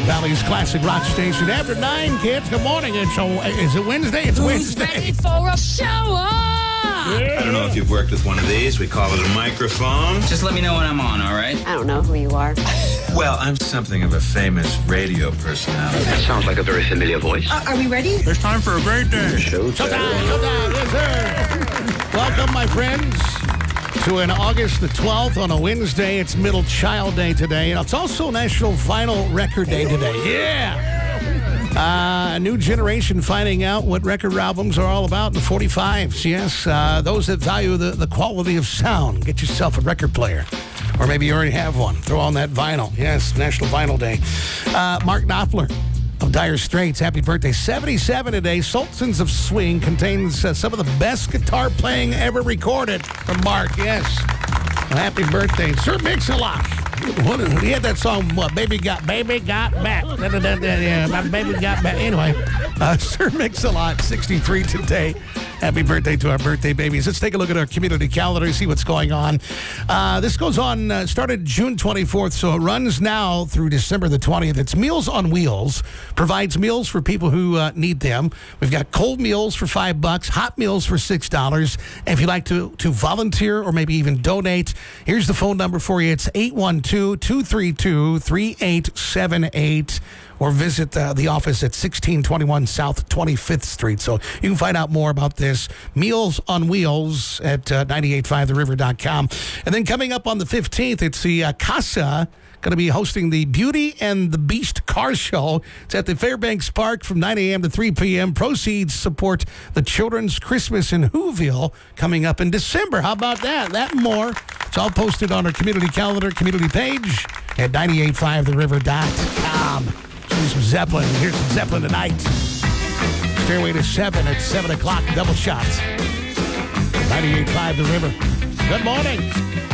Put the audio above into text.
Valley's classic rock station. After 9, kids. Good morning. Is it Wednesday? It's Wednesday. Ready for a show up? I don't know if you've worked with one of these. We call it a microphone. Just let me know when I'm on, all right? I don't know who you are. Well, I'm something of a famous radio personality. That sounds like a very familiar voice. Are we ready? It's time for a great day. Showtime. Yes, sir. Welcome, my friends, to an August the 12th on a Wednesday. It's Middle Child Day today. And it's also National Vinyl Record Day today. Yeah. A new generation finding out what record albums are all about in the 45s. Yes, those that value the quality of sound. Get yourself a record player. Or maybe you already have one. Throw on that vinyl. Yes, National Vinyl Day. Mark Knopfler of Dire Straits, happy birthday. 77 today. Sultans of Swing contains some of the best guitar playing ever recorded from Mark. Yes. Well, happy birthday. Sir Mix-a-Lot. He had that song, what? Baby Got Back. Yeah, my baby got back. Anyway, Sir Mix-a-Lot, 63 today. Happy birthday to our birthday babies. Let's take a look at our community calendar, see what's going on. This goes on, started June 24th, so it runs now through December the 20th. It's Meals on Wheels, provides meals for people who need them. We've got cold meals for $5, hot meals for $6. And if you'd like to volunteer or maybe even donate, here's the phone number for you. It's 812-232-3878. Or visit the office at 1621 South 25th Street. So you can find out more about this. Meals on Wheels at 985theriver.com. And then coming up on the 15th, it's the Casa going to be hosting the Beauty and the Beast Car Show. It's at the Fairbanks Park from 9 a.m. to 3 p.m. Proceeds support the Children's Christmas in Whoville coming up in December. How about that? That and more. It's all posted on our community calendar, community page at 985theriver.com. Some Zeppelin. Here's some Zeppelin tonight. Stairway to 7 at 7 o'clock. Double shots. 98.5 The River. Good morning.